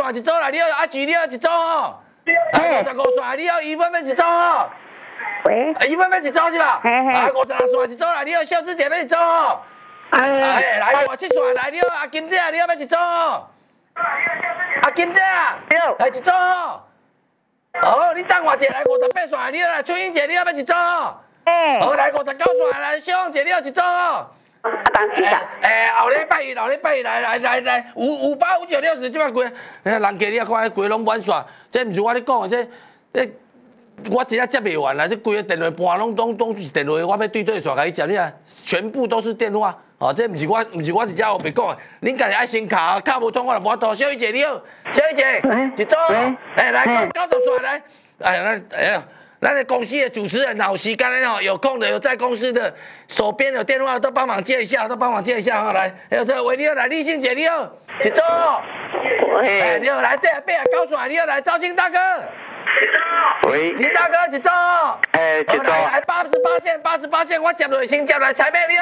线一组啦，你要阿菊你要一组哦。来55线，你要1分要一组哦。 喂 ，1分要一组是吧？啊，56线一组啦，你要秀芝姐要一组哦。来57线，来你要阿金姐，你要一组哦。阿金姐，来一组哦。好，你等我一下，来58线，你要来春英姐，你要一组哦。好，来59线，来小王姐，你要一组哦。 当时啊， 后礼拜一来58、59、60，即摆贵，人家你啊看，贵拢满煞，这毋是我咧讲的，这我真正接袂完啦，这规个电话盘拢是电话，我要对线甲你接，你啊，全部都是电话，哦，这毋是我一只后白讲的，恁家己爱先卡，卡无通我就无度。小雨姐你好，小雨姐，一组，来90线来，咱的公司的主持人有时间的吼，有空的有在公司的，手边有电话都帮忙接一下，哈，来，还有这位你好，来立信姐你好，一组，你好，来对啊，89线你好，来赵兴大哥， 喂， 林大哥一组， 一组， 来88线，我接落先接来，彩妹你好，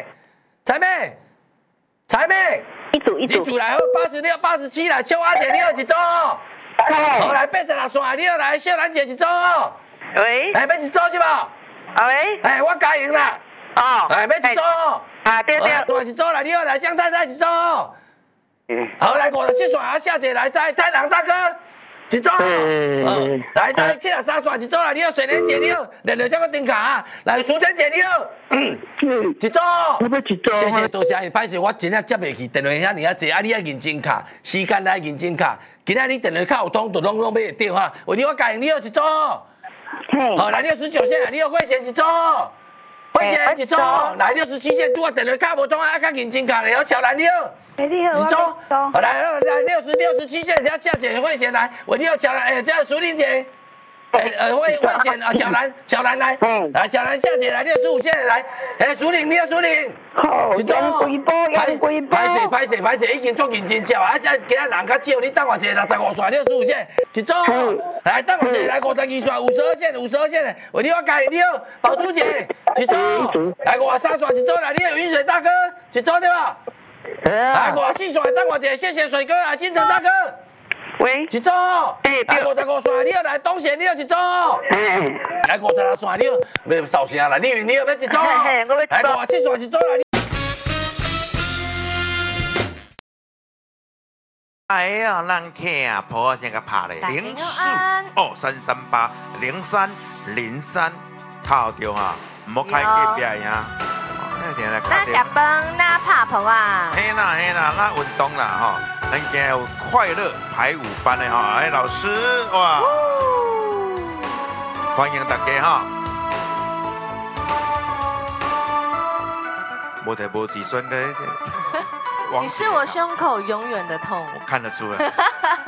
彩妹， 一组来好，86、87来，秋阿姐你好，一组，好来86线你好，来秀兰姐一组。 喂， 要一组是吧？ 喂， 我加赢啦。 哦， 要一组。 对， 大一组来，你好来江太太一组。好来57线，夏姐来太郎大哥一组。来73线一组来，你好水莲姐你好，连这个顶卡，来苏珍姐你好，一组。 我要一组。 谢谢多谢，歹势我真正接袂起，电话遐尔啊济，你要认真卡，时间来认真卡。今仔你电话卡有通，就拢买得到哈。为你我加赢，你好一组。好，来69线，你好慧贤一组，慧贤一组，来67线，拄啊电话卡无通啊，较认真卡，了乔兰你好，一组，好来67线，人家夏姐慧贤来，我你好乔兰，这苏玲姐。慧贤啊，小兰来，来小兰夏姐来65线来，苏玲你好苏玲，一组，歹势，已经足认真接啊，今仔人较少，你等我一下65线65线，一组，来等我一下来52线52线，为你我加你好，宝珠姐，一组，来53线一组来，你好云水大哥，一组对吧？来54线等我一下，谢谢水哥啊，金城大哥。 喂， 一组，来55线，你好来东贤，你好一组，来56线，你好，要扫声啦，你好要一组，来57线一组来。 哎呀，咱客啊，婆先个拍咧，04-338-0303，套着哈，唔好开隔壁呀。 那食饭那拍婆啊？ 嘿啦，那运动啦吼，咱今有快乐排舞班的吼，哎老师哇，欢迎大家哈。无提无子孙的。 你是我胸口永远的痛。 我看得出来。